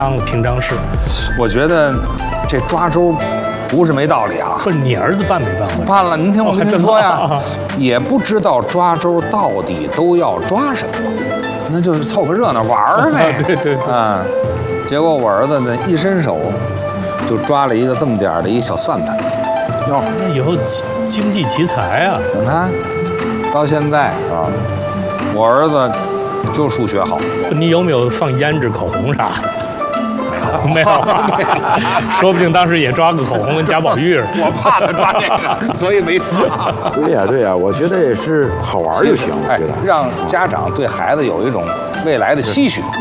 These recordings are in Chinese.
当个平章事。 我觉得这抓周不是没道理啊。 不是你儿子办没办过？ 办了，您听我跟您说呀，也不知道抓周到底都要抓什么，那就是凑个热闹玩儿呗。 对， 啊，结果我儿子呢一伸手，就抓了一个这么点儿的一小算盘。 哟，那以后经济奇才啊！ 你看，到现在啊，我儿子就数学好。 你有没有放胭脂、口红啥的？没有，说不定当时也抓个口红跟贾宝玉似的。 我怕他抓这个，所以没抓。 对呀，我觉得也是好玩就行。 哎，让家长对孩子有一种未来的期许。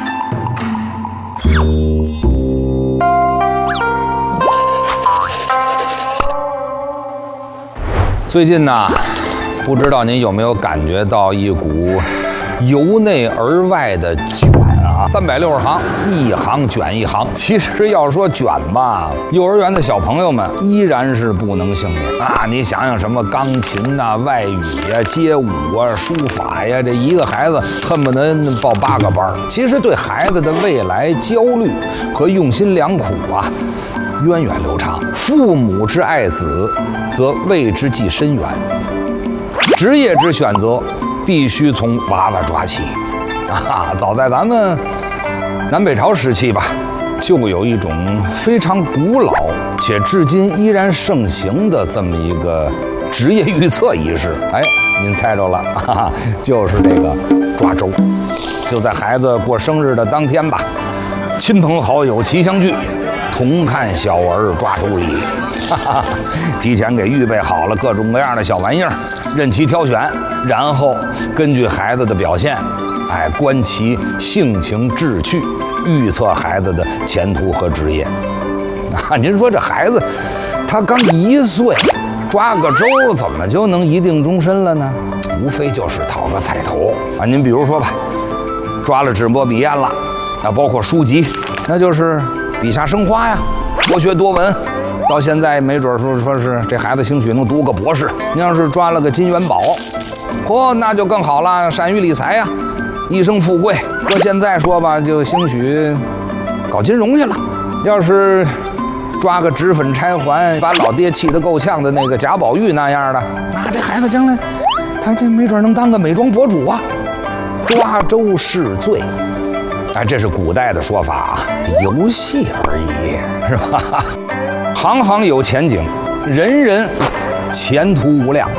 最近呢，不知道您有没有感觉到一股由内而外的卷啊，360行，一行卷一行。其实要说卷吧，幼儿园的小朋友们依然是不能幸免啊！你想想什么钢琴呐、外语呀、街舞啊、书法呀，这一个孩子恨不得报8个班。其实对孩子的未来焦虑和用心良苦啊，源远流长。父母之爱子，则为之计深远。职业之选择，必须从娃娃抓起。啊，早在咱们南北朝时期吧，就有一种非常古老且至今依然盛行的这么一个职业预测仪式。哎，您猜着了，哈哈，就是这个抓周。就在孩子过生日的当天吧，亲朋好友齐相聚，同看小儿抓周礼。哈哈，提前给预备好了各种各样的小玩意儿，任其挑选，然后根据孩子的表现，哎，观其性情志趣，预测孩子的前途和职业。啊，您说这孩子他刚1岁，抓个周怎么就能一定终身了呢？无非就是讨个彩头啊。您比如说吧，抓了纸墨笔砚了，啊，包括书籍，那就是笔下生花呀，多学多闻。到现在没准说是这孩子兴许能读个博士。你要是抓了个金元宝，那就更好了，善于理财呀，一生富贵。搁现在说吧，就兴许搞金融去了。要是抓个脂粉钗环，把老爹气得够呛的那个贾宝玉那样的，那这孩子将来他这没准能当个美妆博主啊。抓周是罪，哎，这是古代的说法啊，游戏而已，是吧？行行有前景，人人前途无量。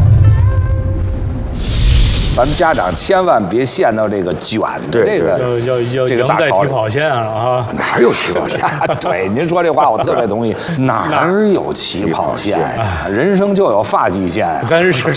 咱们家长千万别陷到这个卷的这个这个大潮里。 起跑线啊！ 哪有起跑线？ 对，您说这话我特别同意。哪有起跑线呀？人生就有发际线。 真是，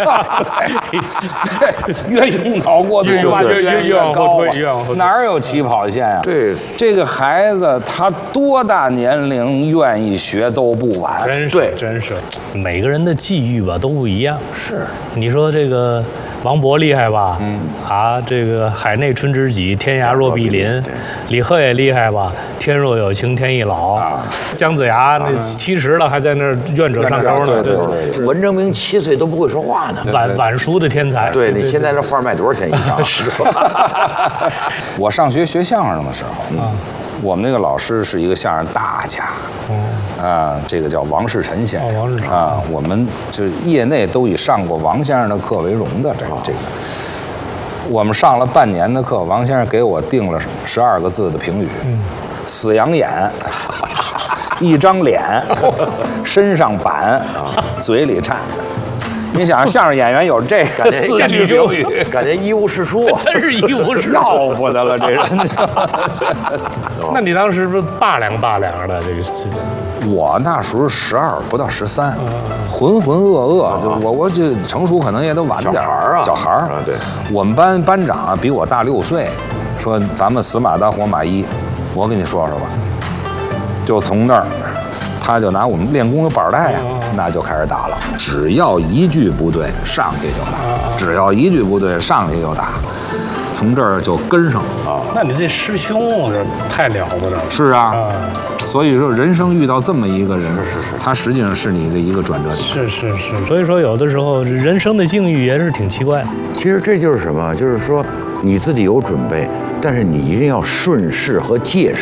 越用脑过度，发际越高。哪有起跑线呀？ 对， 这个孩子他多大年龄愿意学都不晚。 真是，每个人的际遇吧都不一样。是，你说这个。王勃厉害吧？这个海内存知己，天涯若比邻。李贺也厉害吧？天若有情天亦老。姜子牙那70了还在那儿愿者上钩呢。 对，文征明7岁都不会说话呢。 晚熟的天才。 对，你现在这画卖多少钱一张？是吧？ 我上学学相声的时候，我们那个老师是一个相声大家。这个叫王世臣先生。王世臣啊，我们就业内都以上过王先生的课为荣的。这个，我们上了半年的课，王先生给我定了12个字的评语：死养眼，一张脸，身上板，嘴里颤。你想相声演员有这个4句评语， 感觉一无是处， 真是一无是处， 要不得了这人。 那你当时不是拔凉的这个事情？ 我那时候12不到13，浑浑噩噩，就我就成熟可能也都晚点儿。小孩儿， 对， 我们班长啊比我大6岁，说咱们死马当活马医，我跟你说说吧，就从那儿。他就拿我们练功的板带呀，那就开始打了。只要一句不对，上去就打；只要一句不对，上去就打。从这儿就跟上了。 那你这师兄这太了不得了。 是啊，所以说人生遇到这么一个人，他实际上是你的一个转折点。 是，所以说有的时候人生的境遇也是挺奇怪的。 其实这就是什么？就是说你自己有准备，但是你一定要顺势和借势。